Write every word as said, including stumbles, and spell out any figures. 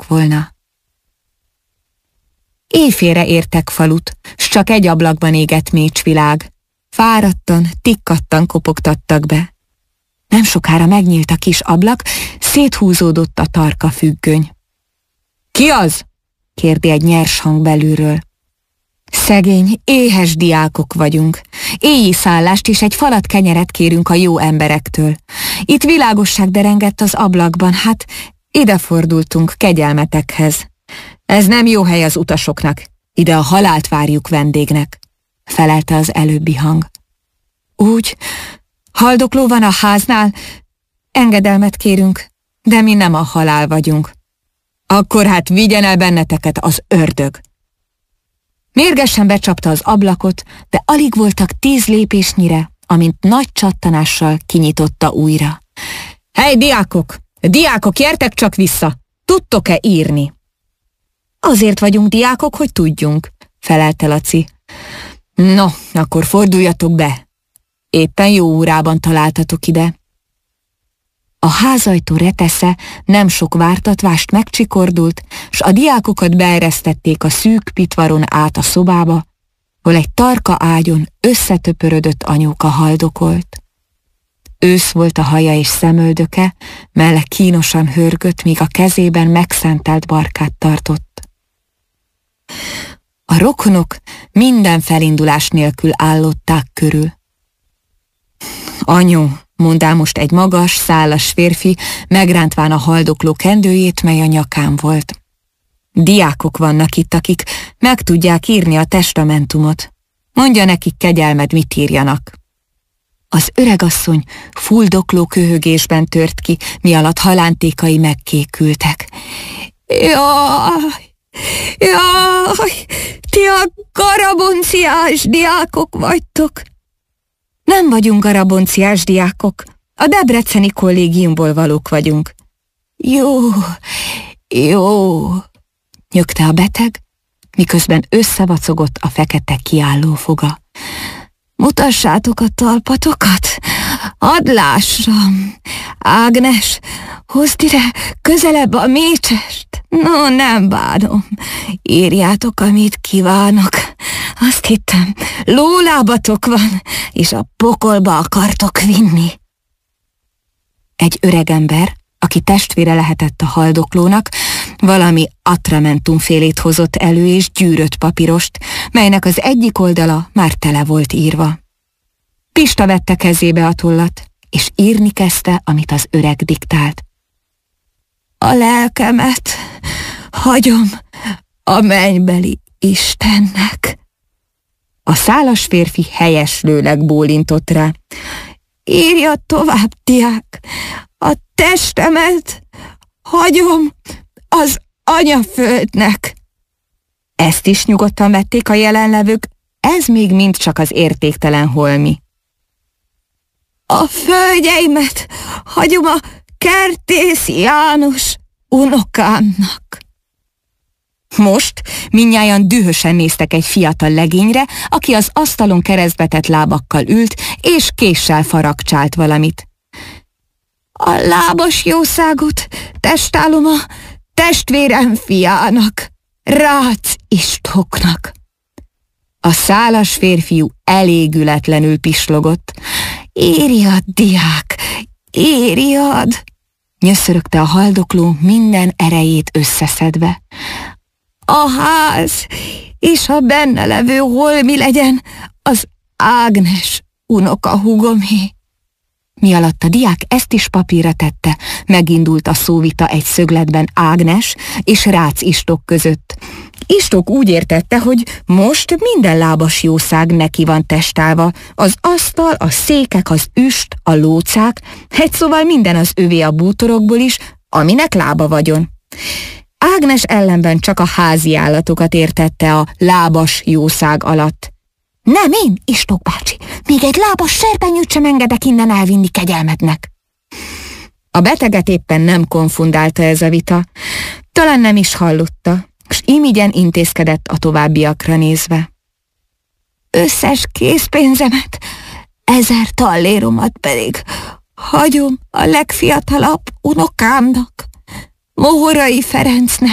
lettek volna. Éjfélre értek falut, s csak egy ablakban égett mécsvilág. Fáradtan, tikkattan kopogtattak be. Nem sokára megnyílt a kis ablak, széthúzódott a tarka függöny. Ki az? Kérdi egy nyers hang belülről. Szegény, éhes diákok vagyunk. Éjjé szállást és egy falat kenyeret kérünk a jó emberektől. Itt világosság derengett az ablakban, hát ide fordultunk kegyelmetekhez. Ez nem jó hely az utasoknak, ide a halált várjuk vendégnek, felelte az előbbi hang. Úgy, haldokló van a háznál, engedelmet kérünk, de mi nem a halál vagyunk. Akkor hát vigyen el benneteket az ördög. Mérgesen becsapta az ablakot, de alig voltak tíz lépésnyire, amint nagy csattanással kinyitotta újra. Hely, diákok! Diákok, gyertek csak vissza! Tudtok-e írni? Azért vagyunk diákok, hogy tudjunk, felelte Laci. No, akkor forduljatok be. Éppen jó órában találtatok ide. A házajtó retesze nem sok vártatvást megcsikordult, s a diákokat beeresztették a szűk pitvaron át a szobába, hol egy tarka ágyon összetöpörödött anyóka haldokolt. Ősz volt a haja és szemöldöke, melle kínosan hörgött, míg a kezében megszentelt barkát tartott. A rokonok minden felindulás nélkül állották körül. Anyó, mondál most egy magas, szállas férfi, megrántván a haldokló kendőjét, mely a nyakán volt. Diákok vannak itt, akik meg tudják írni a testamentumot. Mondja nekik, kegyelmed, mit írjanak. Az öregasszony fuldokló köhögésben tört ki, mi alatt halántékai megkékültek. Jaj, jaj, ti a garabonciás diákok vagytok. Nem vagyunk garabonciás diákok, a debreceni kollégiumból valók vagyunk. Jó, jó, nyögte a beteg, miközben összevacogott a fekete kiálló foga. Mutassátok a talpatokat, add lássam. Ágnes, hozd ide közelebb a mécsest. No, nem bánom. Írjátok, amit kívánok. Azt hittem, lólábatok van, és a pokolba akartok vinni. Egy öregember, aki testvére lehetett a haldoklónak, valami atramentumfélét hozott elő és gyűrött papírost, melynek az egyik oldala már tele volt írva. Pista vette kezébe a tollat, és írni kezdte, amit az öreg diktált. A lelkemet hagyom a mennybeli Istennek. A szálas férfi helyeslőleg bólintott rá. Írja tovább, diák, a testemet hagyom az anyaföldnek. Ezt is nyugodtan vették a jelenlevők, ez még mind csak az értéktelen holmi. A földjeimet hagyom a Kertész János unokámnak. Most mindnyájan dühösen néztek egy fiatal legényre, aki az asztalon keresztbetett lábakkal ült, és késsel faragcsált valamit. A lábas jószágot testálom a testvérem fiának, Rácz Istvánnak. A szálas férfiú elégületlenül pislogott. Írjad, diák, írjad! Nyöszörögte a haldokló minden erejét összeszedve. A ház és a benne levő holmi legyen az Ágnes unoka húgomé. Mi alatt a diák ezt is papírra tette, megindult a szóvita egy szögletben Ágnes és Rácz István között. István úgy értette, hogy most minden lábas jószág neki van testálva, az asztal, a székek, az üst, a lócák, egy szóval minden az övé a bútorokból is, aminek lába vagyon. Ágnes ellenben csak a házi állatokat értette a lábas jószág alatt. Nem én, István bácsi, még egy lábas serpenyőt sem engedek innen elvinni kegyelmednek. A beteget éppen nem konfundálta ez a vita, talán nem is hallotta, s imigyen intézkedett a továbbiakra nézve. Összes készpénzemet, ezer talléromat pedig hagyom a legfiatalabb unokámnak, Mohorai Ferencnek.